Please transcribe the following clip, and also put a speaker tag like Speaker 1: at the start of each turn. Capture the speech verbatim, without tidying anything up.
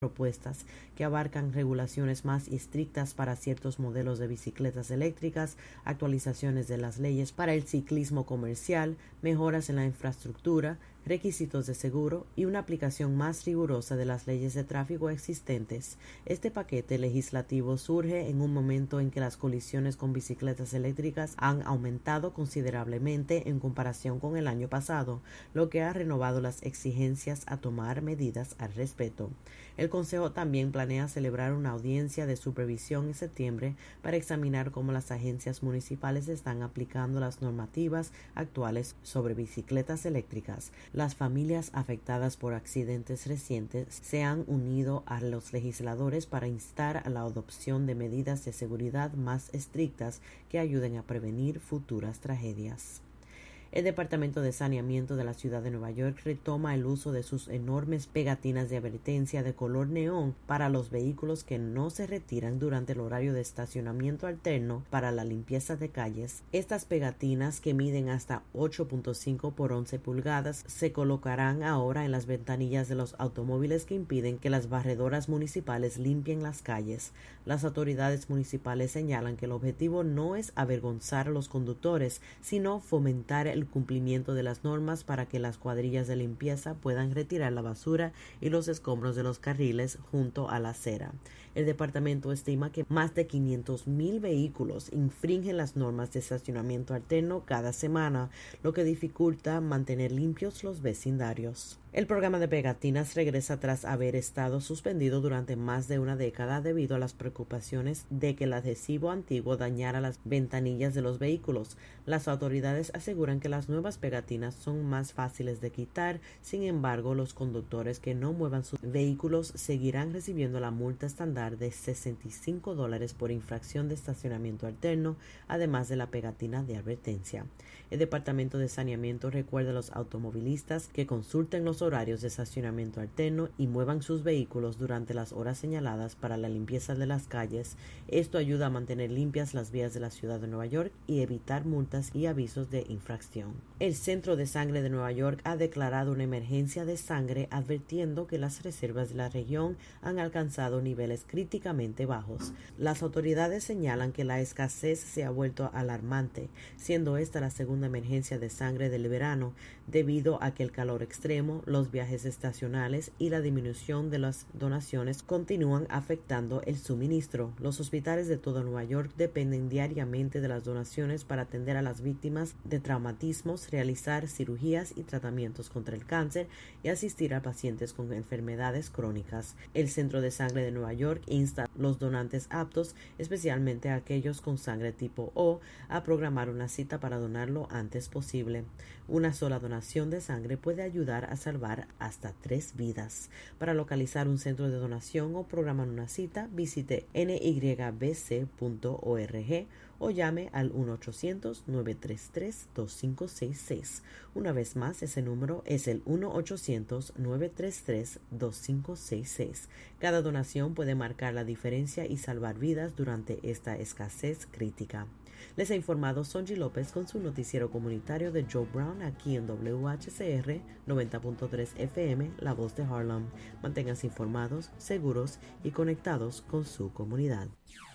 Speaker 1: propuestas que abarcan regulaciones más estrictas para ciertos modelos de bicicletas eléctricas, actualizaciones de las leyes para el ciclismo comercial, mejoras en la infraestructura, requisitos de seguro y una aplicación más rigurosa de las leyes de tráfico existentes. Este paquete legislativo surge en un momento en que las colisiones con bicicletas eléctricas han aumentado considerablemente en comparación con el año pasado, lo que ha renovado las exigencias a tomar medidas al respecto. El Consejo también planea celebrar una audiencia de supervisión en septiembre para examinar cómo las agencias municipales están aplicando las normativas actuales sobre bicicletas eléctricas. Las familias afectadas por accidentes recientes se han unido a los legisladores para instar a la adopción de medidas de seguridad más estrictas que ayuden a prevenir futuras tragedias. El Departamento de Saneamiento de la Ciudad de Nueva York retoma el uso de sus enormes pegatinas de advertencia de color neón para los vehículos que no se retiran durante el horario de estacionamiento alterno para la limpieza de calles. Estas pegatinas, que miden hasta ocho punto cinco por once pulgadas, se colocarán ahora en las ventanillas de los automóviles que impiden que las barredoras municipales limpien las calles. Las autoridades municipales señalan que el objetivo no es avergonzar a los conductores, sino fomentar el cumplimiento de las normas para que las cuadrillas de limpieza puedan retirar la basura y los escombros de los carriles junto a la acera. El departamento estima que más de quinientos mil vehículos infringen las normas de estacionamiento alterno cada semana, lo que dificulta mantener limpios los vecindarios. El programa de pegatinas regresa tras haber estado suspendido durante más de una década debido a las preocupaciones de que el adhesivo antiguo dañara las ventanillas de los vehículos. Las autoridades aseguran que las nuevas pegatinas son más fáciles de quitar. Sin embargo, los conductores que no muevan sus vehículos seguirán recibiendo la multa estándar de sesenta y cinco dólares por infracción de estacionamiento alterno, además de la pegatina de advertencia. El Departamento de Saneamiento recuerda a los automovilistas que consulten los horarios de estacionamiento alterno y muevan sus vehículos durante las horas señaladas para la limpieza de las calles. Esto ayuda a mantener limpias las vías de la ciudad de Nueva York y evitar multas y avisos de infracción. El Centro de Sangre de Nueva York ha declarado una emergencia de sangre, advirtiendo que las reservas de la región han alcanzado niveles críticamente bajos. Las autoridades señalan que la escasez se ha vuelto alarmante, siendo esta la segunda emergencia de sangre del verano, debido a que el calor extremo, los viajes estacionales y la disminución de las donaciones continúan afectando el suministro. Los hospitales de todo Nueva York dependen diariamente de las donaciones para atender a las víctimas de traumatismos, realizar cirugías y tratamientos contra el cáncer y asistir a pacientes con enfermedades crónicas. El Centro de Sangre de Nueva York insta a los donantes aptos, especialmente a aquellos con sangre tipo O, a programar una cita para donarlo antes posible. Una sola donación de sangre puede ayudar a salvar hasta tres vidas. Para localizar un centro de donación o programar una cita, visite N Y B C punto org o llame al uno ochocientos, nueve tres tres, dos cinco seis seis. Una vez más, ese número es el uno ochocientos, nueve tres tres, dos cinco seis seis. Cada donación puede marcar la diferencia y salvar vidas durante esta escasez crítica. Les ha informado Sonji López con su noticiero comunitario de Joe Brown aquí en W H C R noventa punto tres F M, La Voz de Harlem. Manténganse informados, seguros y conectados con su comunidad.